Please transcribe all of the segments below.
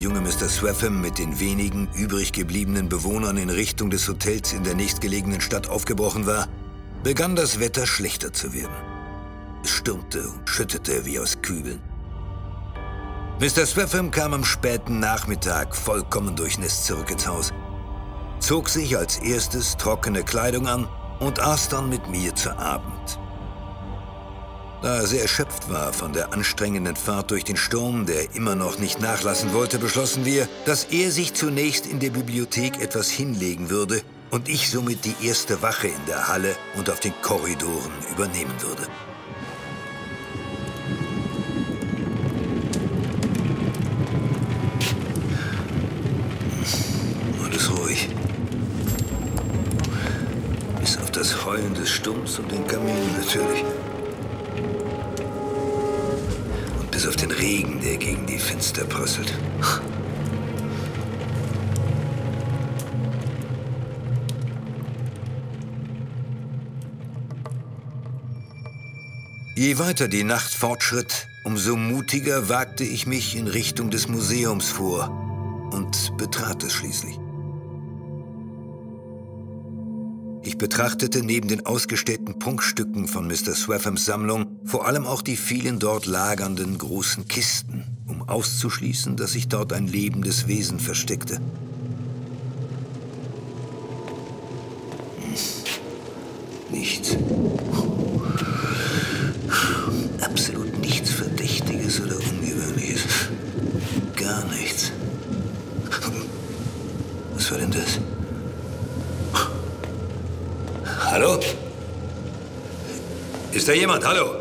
junge Mr. Swaffham mit den wenigen übrig gebliebenen Bewohnern in Richtung des Hotels in der nächstgelegenen Stadt aufgebrochen war, begann das Wetter schlechter zu werden. Es stürmte und schüttete wie aus Kübeln. Mr. Swaffham kam am späten Nachmittag vollkommen durchnässt zurück ins Haus, zog sich als erstes trockene Kleidung an und aß dann mit mir zu Abend. Da er sehr erschöpft war von der anstrengenden Fahrt durch den Sturm, der immer noch nicht nachlassen wollte, beschlossen wir, dass er sich zunächst in der Bibliothek etwas hinlegen würde und ich somit die erste Wache in der Halle und auf den Korridoren übernehmen würde. Alles ruhig. Bis auf das Heulen des Sturms und den Kamin natürlich. Und bis auf den Regen, der gegen die Fenster prasselt. Je weiter die Nacht fortschritt, umso mutiger wagte ich mich in Richtung des Museums vor und betrat es schließlich. Ich betrachtete neben den ausgestellten Prunkstücken von Mr. Swaffhams Sammlung vor allem auch die vielen dort lagernden großen Kisten, um auszuschließen, dass sich dort ein lebendes Wesen versteckte. Nichts. Absolut nichts Verdächtiges oder Ungewöhnliches. Gar nichts. Was war denn das? Hallo? Ist da jemand? Hallo?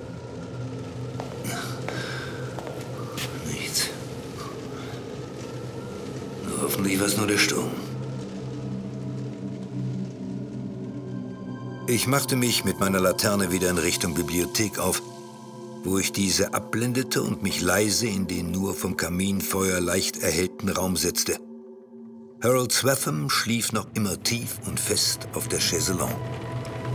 Nichts. Hoffentlich war es nur der Sturm. Ich machte mich mit meiner Laterne wieder in Richtung Bibliothek auf, wo ich diese abblendete und mich leise in den nur vom Kaminfeuer leicht erhellten Raum setzte. Harold Swaffham schlief noch immer tief und fest auf der Chaiselongue.